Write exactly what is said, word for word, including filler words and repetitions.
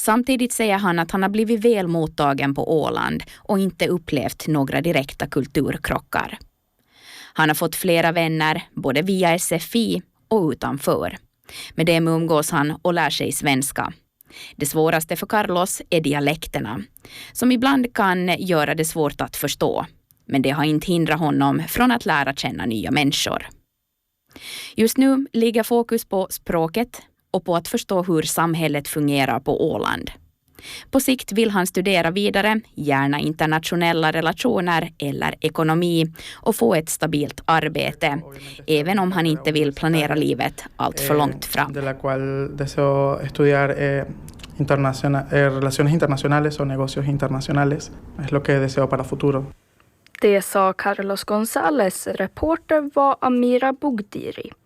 Samtidigt säger han att han har blivit väl mottagen på Åland och inte upplevt några direkta kulturkrockar. Han har fått flera vänner både via S F I och utanför. Med dem umgås han och lär sig svenska. Det svåraste för Carlos är dialekterna, som ibland kan göra det svårt att förstå. Men det har inte hindrat honom från att lära känna nya människor. Just nu ligger fokus på språket och på att förstå hur samhället fungerar på Åland. På sikt vill han studera vidare, gärna internationella relationer eller ekonomi och få ett stabilt arbete, även om han inte vill planera livet allt för långt fram. De la cual deseo estudiar eh, internacional, eh, relaciones internacionales o negocios internacionales. Es lo que deseo para futuro. Det sa Carlos González. Reporter var Amira Bugdiri.